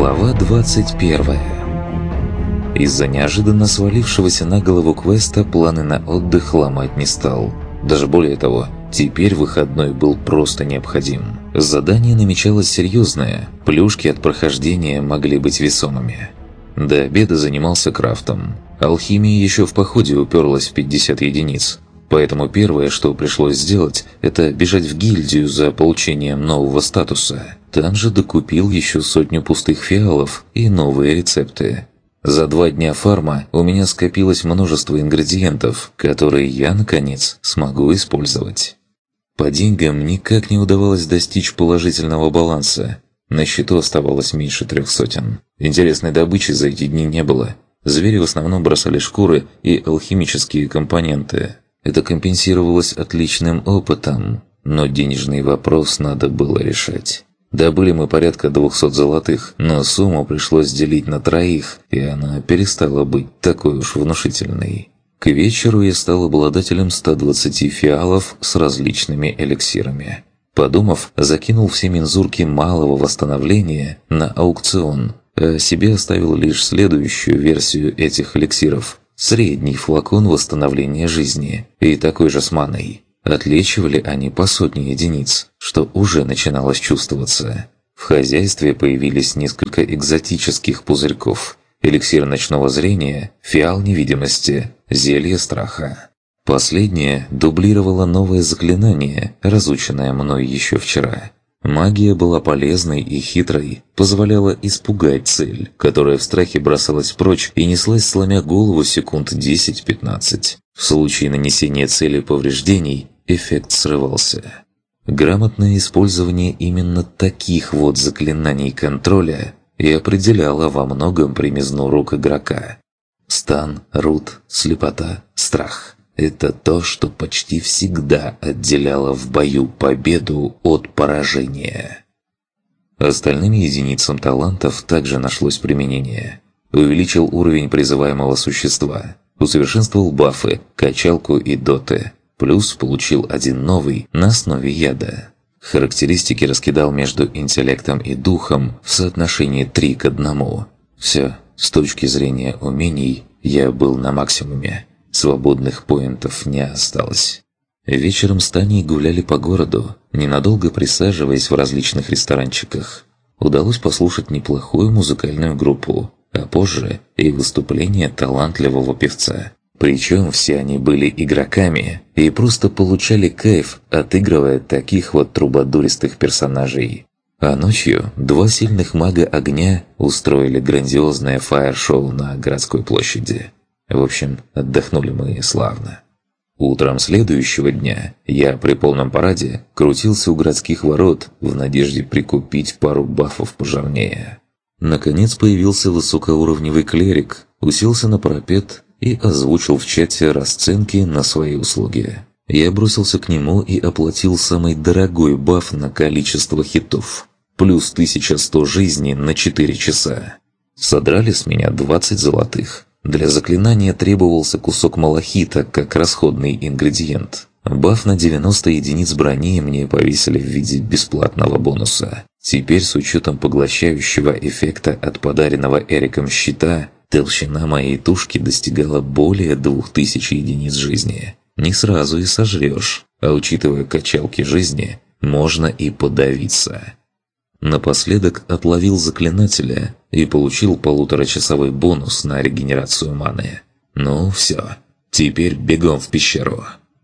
Глава 21. Из-за неожиданно свалившегося на голову квеста планы на отдых ломать не стал. Даже более того, теперь выходной был просто необходим. Задание намечалось серьезное, плюшки от прохождения могли быть весомыми. До обеда занимался крафтом. Алхимия еще в походе уперлась в 50 единиц. Поэтому первое, что пришлось сделать, это бежать в гильдию за получением нового статуса. Там же докупил еще 100 пустых фиалов и новые рецепты. За 2 дня фарма у меня скопилось множество ингредиентов, которые я, наконец, смогу использовать. По деньгам никак не удавалось достичь положительного баланса. На счету оставалось меньше 300. Интересной добычи за эти дни не было. Звери в основном бросали шкуры и алхимические компоненты. Это компенсировалось отличным опытом, но денежный вопрос надо было решать. Добыли мы порядка 200 золотых, но сумму пришлось делить на 3, и она перестала быть такой уж внушительной. К вечеру я стал обладателем 120 фиалов с различными эликсирами. Подумав, закинул все мензурки малого восстановления на аукцион, а себе оставил лишь следующую версию этих эликсиров – средний флакон восстановления жизни и такой же с маной. Отличивали они по 100 единиц, что уже начиналось чувствоваться. В хозяйстве появились несколько экзотических пузырьков: эликсир ночного зрения, фиал невидимости, зелье страха. Последнее дублировало новое заклинание, разученное мной еще вчера. Магия была полезной и хитрой, позволяла испугать цель, которая в страхе бросалась прочь и неслась, сломя голову секунд 10-15. В случае нанесения цели повреждений эффект срывался. Грамотное использование именно таких вот заклинаний контроля и определяло во многом примизну рук игрока. Стан, рут, слепота, страх – это то, что почти всегда отделяло в бою победу от поражения. Остальным единицам талантов также нашлось применение. Увеличил уровень призываемого существа, усовершенствовал бафы, качалку и доты, плюс получил один новый на основе яда. Характеристики раскидал между интеллектом и духом в соотношении 3:1. Все, с точки зрения умений, я был на максимуме. Свободных поинтов не осталось. Вечером с Таней гуляли по городу, ненадолго присаживаясь в различных ресторанчиках. Удалось послушать неплохую музыкальную группу, а позже и выступление талантливого певца. Причем все они были игроками и просто получали кайф, отыгрывая таких вот трубадуристых персонажей. А ночью 2 сильных мага огня устроили грандиозное фаер-шоу на городской площади. В общем, отдохнули мы славно. Утром следующего дня я при полном параде крутился у городских ворот в надежде прикупить пару бафов пожирнее. Наконец появился высокоуровневый клерик, уселся на парапет и озвучил в чате расценки на свои услуги. Я бросился к нему и оплатил самый дорогой баф на количество хитов. Плюс 1100 жизней на 4 часа. Содрали с меня 20 золотых. Для заклинания требовался кусок малахита как расходный ингредиент. Баф на 90 единиц брони мне повесили в виде бесплатного бонуса. Теперь с учетом поглощающего эффекта от подаренного Эриком щита, толщина моей тушки достигала более 2000 единиц жизни. Не сразу и сожрешь, а учитывая качалки жизни, можно и подавиться. Напоследок отловил заклинателя и получил 1,5-часовой бонус на регенерацию маны. Ну все, теперь бегом в пещеру.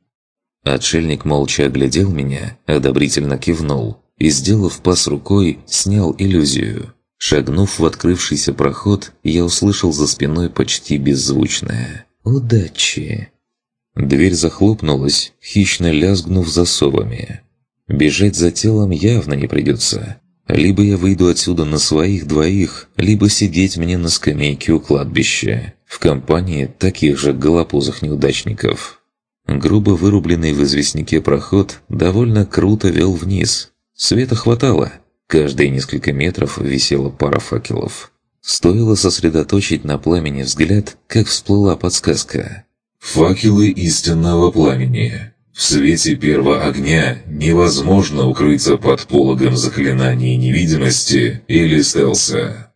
Отшельник молча оглядел меня, одобрительно кивнул и, сделав пас рукой, снял иллюзию. Шагнув в открывшийся проход, я услышал за спиной почти беззвучное «Удачи!». Дверь захлопнулась, хищно лязгнув засовами. Бежать за телом явно не придется. Либо я выйду отсюда на своих 2, либо сидеть мне на скамейке у кладбища, в компании таких же голопузых неудачников. Грубо вырубленный в известняке проход довольно круто вел вниз. Света хватало. Каждые несколько метров висела пара факелов. Стоило сосредоточить на пламени взгляд, как всплыла подсказка. «Факелы истинного пламени. В свете первого огня невозможно укрыться под пологом заклинаний невидимости или стелса.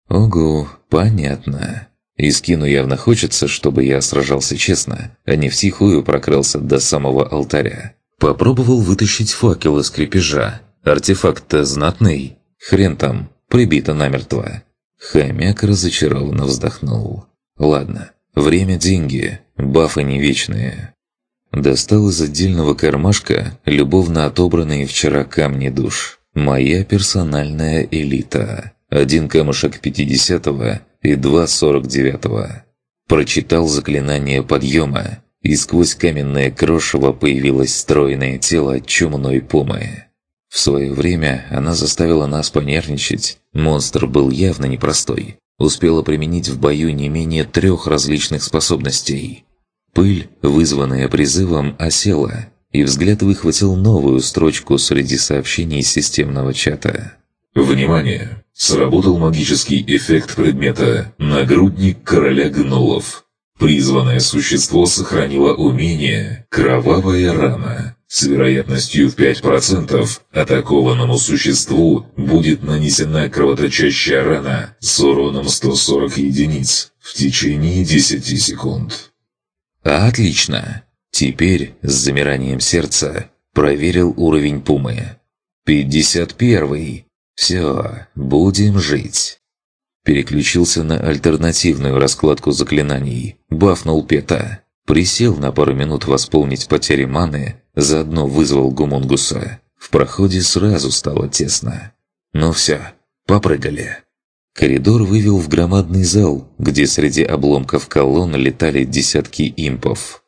Ого, понятно. Искину явно хочется, чтобы я сражался честно, а не втихую прокрался до самого алтаря. Попробовал вытащить факел из крепежа. Артефакт-то знатный. Хрен там, прибито намертво. Хомяк разочарованно вздохнул. Ладно, время – деньги, бафы не вечные. Достал из отдельного кармашка любовно отобранные вчера камни душ. Моя персональная элита. 1 камушек 50-го и 2 49-го. Прочитал заклинание подъема, и сквозь каменное крошево появилось стройное тело чумной пумы. В свое время она заставила нас понервничать. Монстр был явно непростой. Успела применить в бою не менее 3 различных способностей. Пыль, вызванная призывом, осела, и взгляд выхватил новую строчку среди сообщений системного чата. Внимание! Сработал магический эффект предмета «Нагрудник короля гнолов». Призванное существо сохранило умение «Кровавая рана». С вероятностью в 5% атакованному существу будет нанесена кровоточащая рана с уроном 140 единиц в течение 10 секунд. Отлично! Теперь с замиранием сердца проверил уровень пумы. 51-й. Все, будем жить. Переключился на альтернативную раскладку заклинаний. Бафнул Пета. Присел на пару минут восполнить потери маны, заодно вызвал гумунгуса. В проходе сразу стало тесно. Ну все, попрыгали. Коридор вывел в громадный зал, где среди обломков колонн летали десятки импов.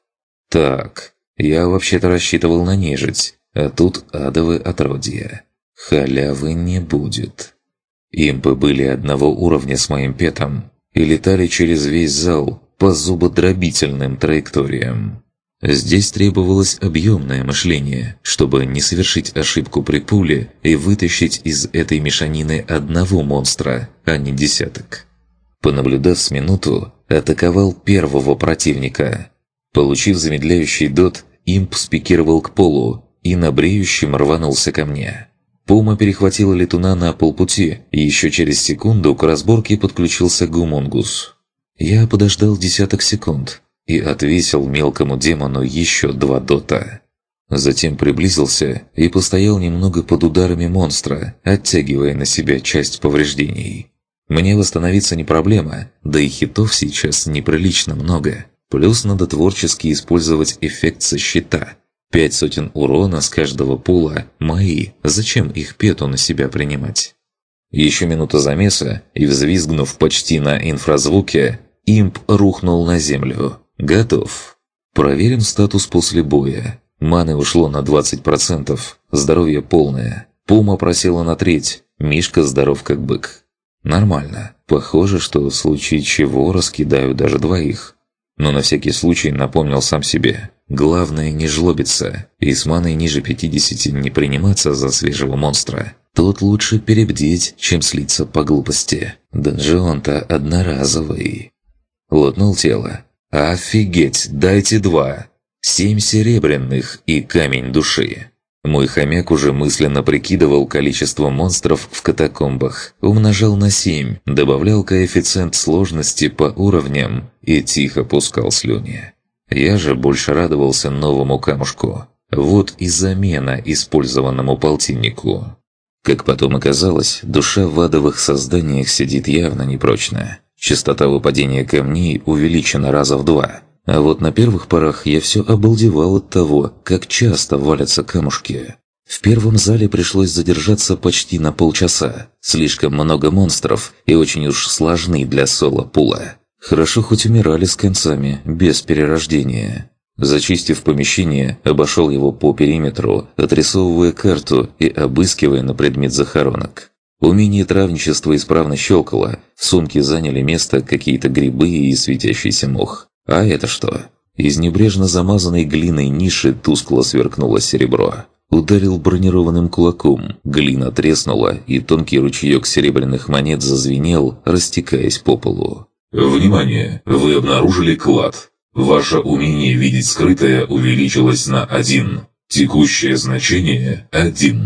Так, я вообще-то рассчитывал на нежить, а тут адовые отродья. Халявы не будет. Импы были одного уровня с моим Петом и летали через весь зал по зубодробительным траекториям. Здесь требовалось объемное мышление, чтобы не совершить ошибку при пуле и вытащить из этой мешанины одного монстра, а не десяток. Понаблюдав с минуту, атаковал первого противника. Получив замедляющий дот, имп спикировал к полу и на бреющем рванулся ко мне. Пума перехватила летуна на полпути, и еще через секунду к разборке подключился гумунгус. Я подождал десяток секунд и отвесил мелкому демону еще 2 дота. Затем приблизился и постоял немного под ударами монстра, оттягивая на себя часть повреждений. Мне восстановиться не проблема, да и хитов сейчас неприлично много. Плюс надо творчески использовать эффект со щита. 5 сотен урона с каждого пула мои, зачем их Пету на себя принимать? Еще минута замеса, и взвизгнув почти на инфразвуке, имп рухнул на землю. Готов. Проверим статус после боя. Маны ушло на 20%, здоровье полное. Пума просела на 1/3, Мишка здоров как бык. Нормально. Похоже, что в случае чего раскидаю даже 2. Но на всякий случай напомнил сам себе. Главное не жлобиться, и с маной ниже 50 не приниматься за свежего монстра. Тут лучше перебдеть, чем слиться по глупости. Донжион-то одноразовый. Лутнул тело. Офигеть, дайте 2. 7 серебряных и камень души. Мой хомяк уже мысленно прикидывал количество монстров в катакомбах, умножал на 7, добавлял коэффициент сложности по уровням и тихо пускал слюни. Я же больше радовался новому камушку. Вот и замена использованному полтиннику. Как потом оказалось, душа в адовых созданиях сидит явно непрочно. Частота выпадения камней увеличена раза в 2. А вот на первых порах я все обалдевал от того, как часто валятся камушки. В первом зале пришлось задержаться почти на полчаса. Слишком много монстров и очень уж сложны для соло-пула. Хорошо хоть умирали с концами, без перерождения. Зачистив помещение, обошел его по периметру, отрисовывая карту и обыскивая на предмет захоронок. Умение травничества исправно щелкало, в сумке заняли место какие-то грибы и светящийся мох. А это что? Из небрежно замазанной глиной ниши тускло сверкнуло серебро. Ударил бронированным кулаком, глина треснула, и тонкий ручеек серебряных монет зазвенел, растекаясь по полу. Внимание! Вы обнаружили клад. Ваше умение видеть скрытое увеличилось на 1. Текущее значение – 1.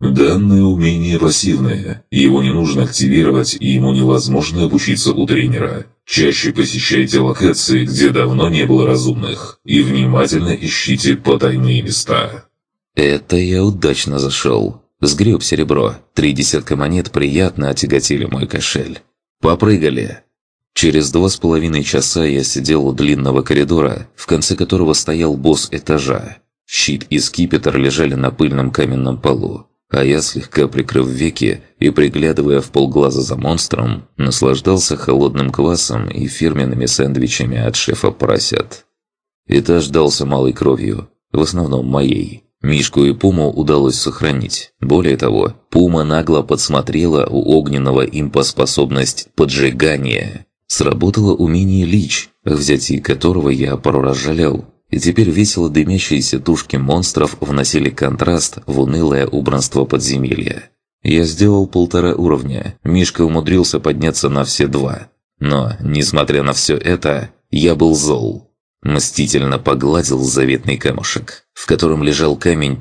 Данное умение пассивное, его не нужно активировать и ему невозможно обучиться у тренера. Чаще посещайте локации, где давно не было разумных, и внимательно ищите потайные места. Это я удачно зашел. Сгреб серебро. 3 десятка монет приятно отяготили мой кошель. Попрыгали. Через 2,5 часа я сидел у длинного коридора, в конце которого стоял босс этажа. Щит и скипетр лежали на пыльном каменном полу, а я, слегка прикрыв веки и приглядывая вполглаза за монстром, наслаждался холодным квасом и фирменными сэндвичами от шефа поросят. Этаж дался малой кровью, в основном моей. Мишку и Пуму удалось сохранить. Более того, Пума нагло подсмотрела у огненного импа способность поджигания. Сработало умение Лич, о взятии которого я пару раз жалел. И теперь весело дымящиеся тушки монстров вносили контраст в унылое убранство подземелья. Я сделал 1,5 уровня, Мишка умудрился подняться на все 2. Но, несмотря на все это, я был зол. Мстительно погладил заветный камушек, в котором лежал камень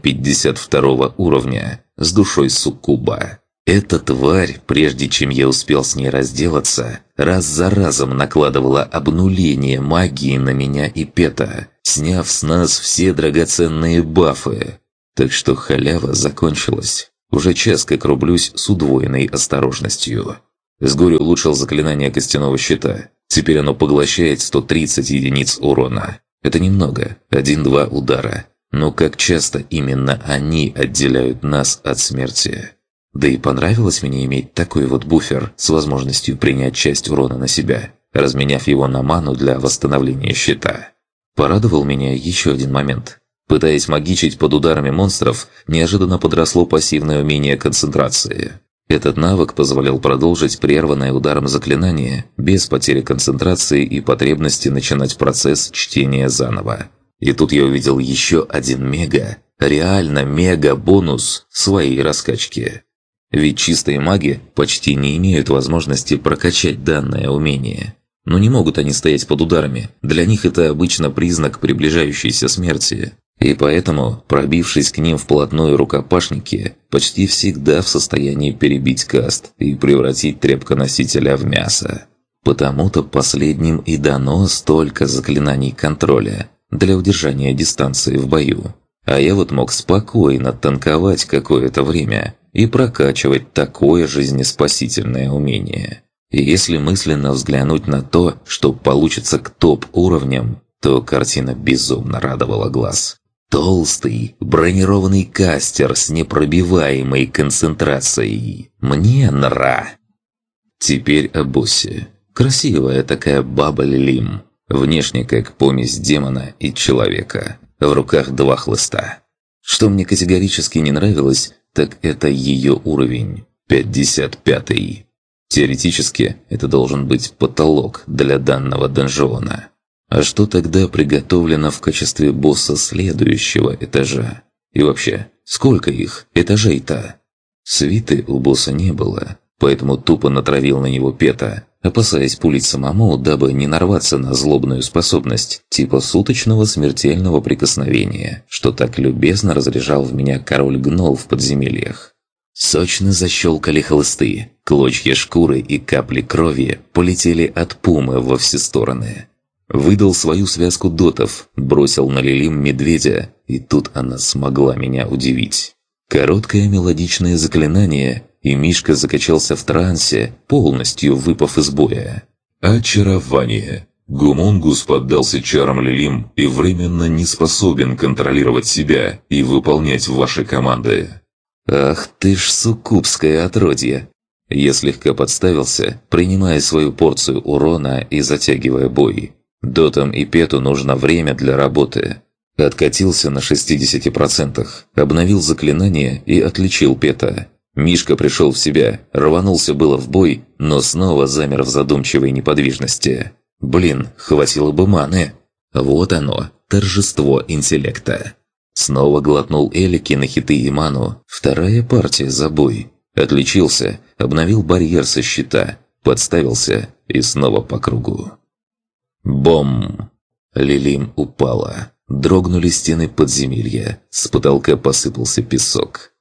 52 уровня, с душой суккуба. Эта тварь, прежде чем я успел с ней разделаться, раз за разом накладывала обнуление магии на меня и Пета, сняв с нас все драгоценные бафы. Так что халява закончилась. Уже час как рублюсь с удвоенной осторожностью. С горя улучшил заклинание костяного щита. Теперь оно поглощает 130 единиц урона. Это немного, 1-2 удара. Но как часто именно они отделяют нас от смерти? Да и понравилось мне иметь такой вот буфер с возможностью принять часть урона на себя, разменяв его на ману для восстановления щита. Порадовал меня еще один момент. Пытаясь магичить под ударами монстров, неожиданно подросло пассивное умение концентрации. Этот навык позволял продолжить прерванное ударом заклинание без потери концентрации и потребности начинать процесс чтения заново. И тут я увидел еще один реально мега бонус своей раскачки. Ведь чистые маги почти не имеют возможности прокачать данное умение. Но не могут они стоять под ударами, для них это обычно признак приближающейся смерти. И поэтому, пробившись к ним вплотную рукопашники, почти всегда в состоянии перебить каст и превратить тряпконосителя в мясо. Потому-то последним и дано столько заклинаний контроля для удержания дистанции в бою. А я вот мог спокойно танковать какое-то время и прокачивать такое жизнеспасительное умение. И если мысленно взглянуть на то, что получится к топ-уровням, то картина безумно радовала глаз. Толстый, бронированный кастер с непробиваемой концентрацией. Мне нра. Теперь о боссе. Красивая такая баба Лилим. Внешне как помесь демона и человека. В руках 2 хлыста. Что мне категорически не нравилось, так это ее уровень. 55-й. Теоретически, это должен быть потолок для данного донжона. А что тогда приготовлено в качестве босса следующего этажа? И вообще, сколько их этажей-то? Свиты у босса не было, поэтому тупо натравил на него Пета, опасаясь пулить самому, дабы не нарваться на злобную способность, типа суточного смертельного прикосновения, что так любезно разряжал в меня король гнол в подземельях. Сочно защелкали хлысты, клочья шкуры и капли крови полетели от Пумы во все стороны. Выдал свою связку дотов, бросил на Лилим медведя, и тут она смогла меня удивить. Короткое мелодичное заклинание, и Мишка закачался в трансе, полностью выпав из боя. Очарование. Гумунгус поддался чарам Лилим и временно не способен контролировать себя и выполнять ваши команды. «Ах ты ж суккубское отродье!» Я слегка подставился, принимая свою порцию урона и затягивая бой. Дотам и Пету нужно время для работы. Откатился на 60%, обновил заклинание и отличил Пета. Мишка пришел в себя, рванулся было в бой, но снова замер в задумчивой неподвижности. Блин, хватило бы маны. Вот оно, торжество интеллекта. Снова глотнул элики на хиты и ману. 2-я партия за бой. Отличился, обновил барьер со щита, подставился и снова по кругу. Бом! Лилим упала. Дрогнули стены подземелья. С потолка посыпался песок.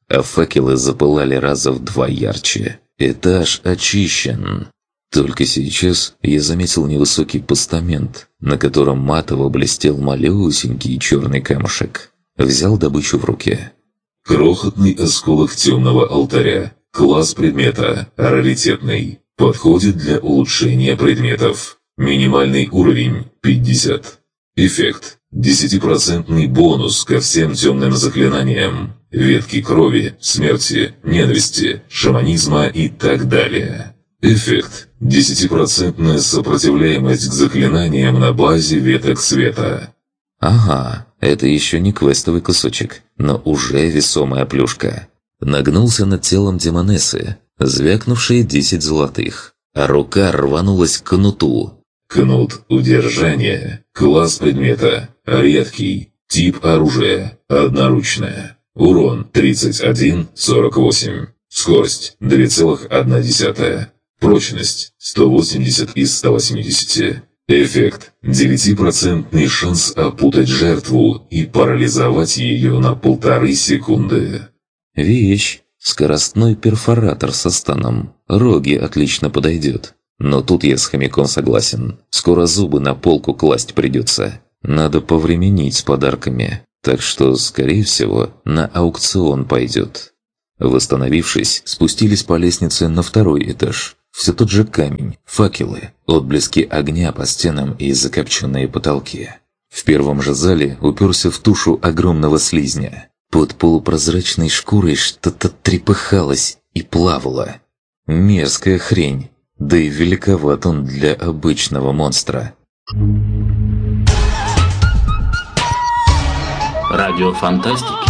а факелы запылали раза в 2 ярче. Этаж очищен. Только сейчас я заметил невысокий постамент, на котором матово блестел малюсенький черный камушек. Взял добычу в руки. Крохотный осколок темного алтаря. Класс предмета. Раритетный. Подходит для улучшения предметов. Минимальный уровень 50. Эффект. 10% бонус ко всем темным заклинаниям. Ветки крови, смерти, ненависти, шаманизма и так далее. Эффект. 10% сопротивляемость к заклинаниям на базе веток света. Ага, это еще не квестовый кусочек, но уже весомая плюшка. Нагнулся над телом демонессы, звякнувшие 10 золотых, а рука рванулась к кнуту. Кнут удержания. Класс предмета. Редкий. Тип оружия. Одноручное. Урон 31-48. Скорость 2,1. Прочность 180 из 180. Эффект. 9% шанс опутать жертву и парализовать ее на 1,5 секунды. Вещь. Скоростной перфоратор со станом. Роги отлично подойдет. Но тут я с хомяком согласен. Скоро зубы на полку класть придется. Надо повременить с подарками. Так что, скорее всего, на аукцион пойдет. Восстановившись, спустились по лестнице на 2-й этаж. Все тот же камень, факелы, отблески огня по стенам и закопченные потолки. В первом же зале уперся в тушу огромного слизня. Под полупрозрачной шкурой что-то трепыхалось и плавало. Мерзкая хрень. Да и великоват он для обычного монстра. Радио Фантастики.